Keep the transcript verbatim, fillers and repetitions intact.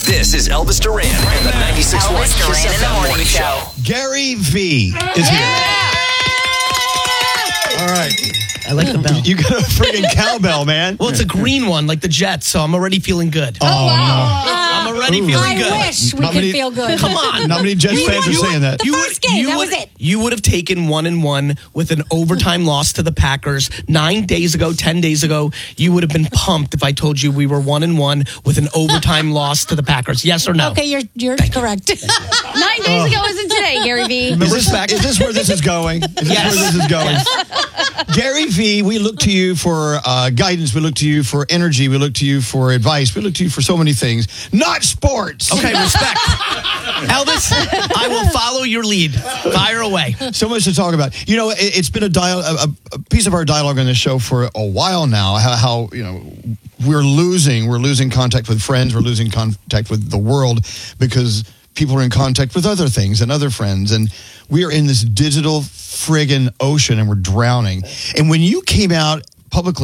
This is Elvis Duran and the ninety-six point one Elvis Duran Kiss in F the M Morning Morning Show. Show. Gary V is here. All right. I like the bell. You got a friggin' cowbell, man. Well, it's a green one, like the Jets, so I'm already feeling good. Oh, wow. I'm already Ooh. feeling I good. wish we Not could many- feel good. Come on. Not many Jets fans are saying that. The first game, you that would, was it. You would have taken one and one with an overtime loss to the Packers nine days ago, ten days ago. You would have been pumped if I told you we were one and one with an overtime loss to the Packers. Yes or no? Okay, you're you're correct. Nine days ago isn't today, Gary V. Is this, is this where this is going? Is this Yes. where this is going? Gary V, we look to you for uh, guidance. We look to you for energy. We look to you for advice. We look to you for so many things. Not sports. Okay, respect. Elvis, I will follow your lead. Fire away. So much to talk about. You know, it, it's been a, dial- a, a piece of our dialogue on this show for a while now. How, how you know we're losing, we're losing contact with friends. We're losing contact with the world because people are in contact with other things and other friends, and we are in this digital friggin' ocean, and we're drowning. And when you came out publicly